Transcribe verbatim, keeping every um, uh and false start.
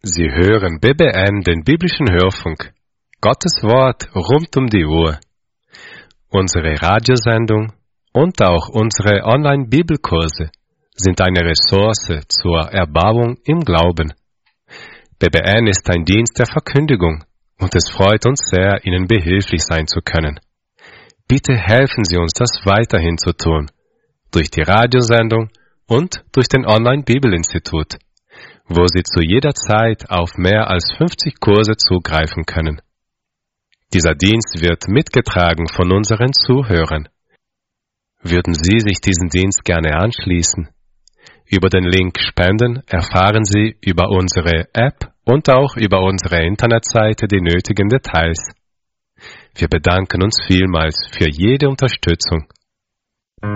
Sie hören B B N, den biblischen Hörfunk. Gottes Wort rund um die Uhr. Unsere Radiosendung und auch unsere Online-Bibelkurse sind eine Ressource zur Erbauung im Glauben. B B N ist ein Dienst der Verkündigung und es freut uns sehr, Ihnen behilflich sein zu können. Bitte helfen Sie uns, das weiterhin zu tun, durch die Radiosendung und durch den Online-Bibelinstitut, wo Sie zu jeder Zeit auf mehr als fünfzig Kurse zugreifen können. Dieser Dienst wird mitgetragen von unseren Zuhörern. Würden Sie sich diesen Dienst gerne anschließen? Über den Link Spenden erfahren Sie über unsere App und auch über unsere Internetseite die nötigen Details. Wir bedanken uns vielmals für jede Unterstützung